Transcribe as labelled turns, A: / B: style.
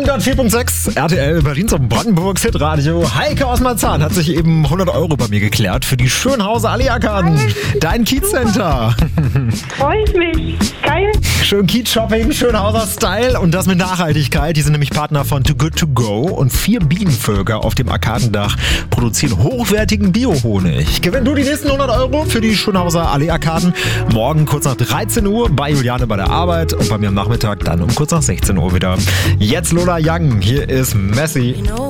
A: 104.6 RTL Berlin zum Brandenburgs Hitradio. Heike aus Marzahn hat sich eben 100 Euro bei mir geklärt für die Schönhauser Allee-Arkaden. Dein Kiez-Center.
B: Freue ich mich. Geil.
A: Schön Kiez-Shopping, Schönhauser Style und das mit Nachhaltigkeit. Die sind nämlich Partner von Too Good To Go und 4 Bienenvölker auf dem Arkadendach produzieren hochwertigen Biohonig. Gewinn du die nächsten 100 Euro für die Schönhauser Allee-Arkaden. Morgen kurz nach 13 Uhr bei Juliane bei der Arbeit und bei mir am Nachmittag dann um kurz nach 16 Uhr wieder. Jetzt Lola Young, hier ist Messi.